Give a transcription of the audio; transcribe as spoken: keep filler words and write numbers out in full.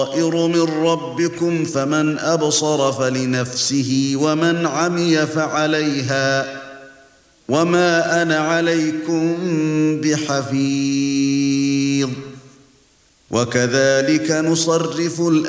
بَصَائِرُ مِن رَّبِّكُمْ فَمَنْ أَبْصَرَ فَلِنَفْسِهِ وَمَنْ عَمِيَ فَعَلَيْهَا وَمَا أَنَا عَلَيْكُمْ بِحَفِيظٍ وَكَذَلِكَ نُصَرِّفُ الْآيَاتِ